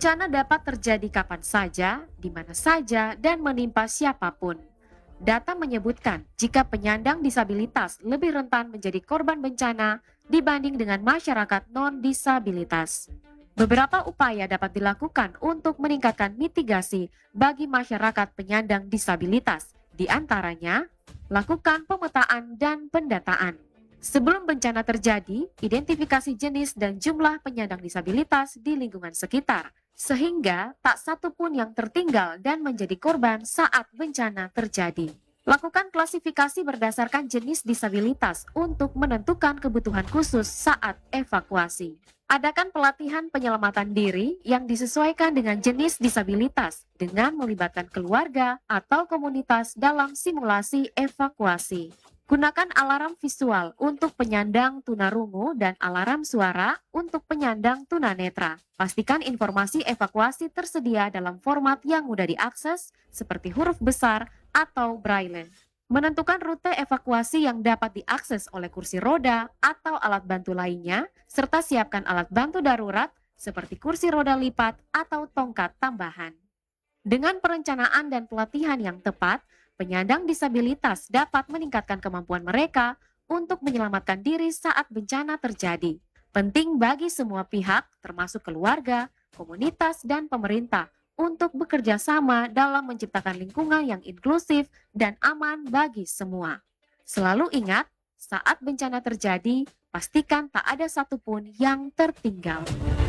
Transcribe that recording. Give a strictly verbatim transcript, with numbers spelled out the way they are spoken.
Bencana dapat terjadi kapan saja, di mana saja, dan menimpa siapapun. Data menyebutkan jika penyandang disabilitas lebih rentan menjadi korban bencana dibanding dengan masyarakat non-disabilitas. Beberapa upaya dapat dilakukan untuk meningkatkan mitigasi bagi masyarakat penyandang disabilitas, di antaranya lakukan pemetaan dan pendataan. Sebelum bencana terjadi, identifikasi jenis dan jumlah penyandang disabilitas di lingkungan sekitar, sehingga tak satu pun yang tertinggal dan menjadi korban saat bencana terjadi. Lakukan klasifikasi berdasarkan jenis disabilitas untuk menentukan kebutuhan khusus saat evakuasi. Adakan pelatihan penyelamatan diri yang disesuaikan dengan jenis disabilitas dengan melibatkan keluarga atau komunitas dalam simulasi evakuasi. Gunakan alarm visual untuk penyandang tunarungu dan alarm suara untuk penyandang tunanetra. Pastikan informasi evakuasi tersedia dalam format yang mudah diakses seperti huruf besar atau braille. Menentukan rute evakuasi yang dapat diakses oleh kursi roda atau alat bantu lainnya, serta siapkan alat bantu darurat seperti kursi roda lipat atau tongkat tambahan. Dengan perencanaan dan pelatihan yang tepat, penyandang disabilitas dapat meningkatkan kemampuan mereka untuk menyelamatkan diri saat bencana terjadi. Penting bagi semua pihak, termasuk keluarga, komunitas, dan pemerintah, untuk bekerja sama dalam menciptakan lingkungan yang inklusif dan aman bagi semua. Selalu ingat, saat bencana terjadi, pastikan tak ada satupun yang tertinggal.